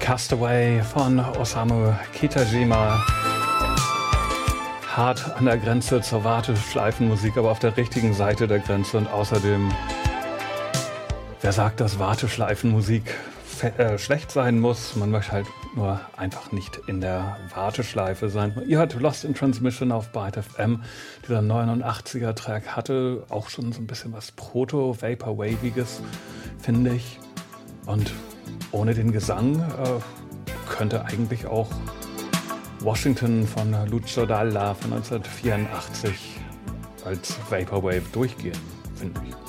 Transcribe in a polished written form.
Castaway von Osamu Kitajima. Hart an der Grenze zur Warteschleifenmusik, aber auf der richtigen Seite der Grenze. Und außerdem, wer sagt, dass Warteschleifenmusik schlecht sein muss? Man möchte halt nur einfach nicht in der Warteschleife sein. Ihr hört Lost in Transmission auf Byte FM. Dieser 89er-Track hatte auch schon so ein bisschen was Proto-Vaporwaviges, finde ich. Und ohne den Gesang könnte eigentlich auch Washington von Lucio Dalla von 1984 als Vaporwave durchgehen, finde ich.